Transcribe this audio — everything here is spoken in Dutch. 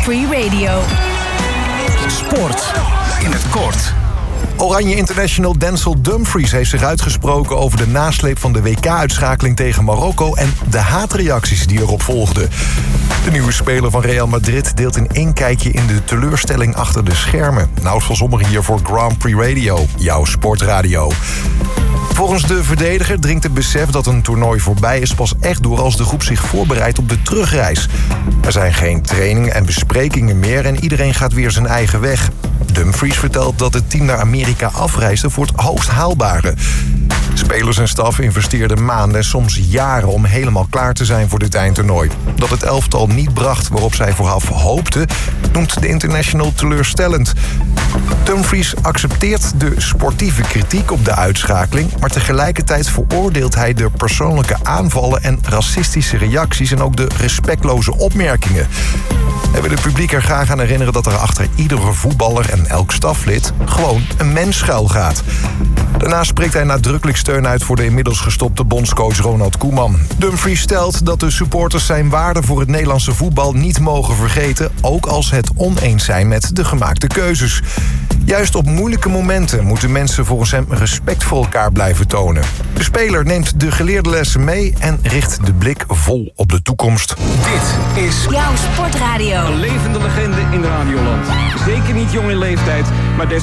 Free Radio. Sport in het kort. Oranje International Denzel Dumfries heeft zich uitgesproken over de nasleep van de WK-uitschakeling tegen Marokko en de haatreacties die erop volgden. De nieuwe speler van Real Madrid deelt een inkijkje in de teleurstelling achter de schermen. Nout van Sommer hier voor Grand Prix Radio, jouw sportradio. Volgens de verdediger dringt het besef dat een toernooi voorbij is pas echt door als de groep zich voorbereidt op de terugreis. Er zijn geen trainingen en besprekingen meer en iedereen gaat weer zijn eigen weg. Dumfries vertelt dat het team naar Amerika afreisde voor het hoogst haalbare. Spelers en staf investeerden maanden en soms jaren om helemaal klaar te zijn voor dit eindtoernooi. Dat het elftal niet bracht waarop zij vooraf hoopten, noemt de international teleurstellend. Dumfries accepteert de sportieve kritiek op de uitschakeling, maar tegelijkertijd veroordeelt hij de persoonlijke aanvallen en racistische reacties en ook de respectloze opmerkingen. Hij wil het publiek er graag aan herinneren dat er achter iedere voetballer en elk staflid gewoon een mens schuil gaat. Daarna spreekt hij nadrukkelijk steun uit voor de inmiddels gestopte bondscoach Ronald Koeman. Dumfries stelt dat de supporters zijn waarde voor het Nederlandse voetbal niet mogen vergeten, ook als het oneens zijn met de gemaakte keuzes. Juist op moeilijke momenten moeten mensen volgens hem respect voor elkaar blijven tonen. De speler neemt de geleerde lessen mee en richt de blik vol op de toekomst. Dit is jouw sportradio. Een levende legende in Radioland. Zeker niet jong in leeftijd, maar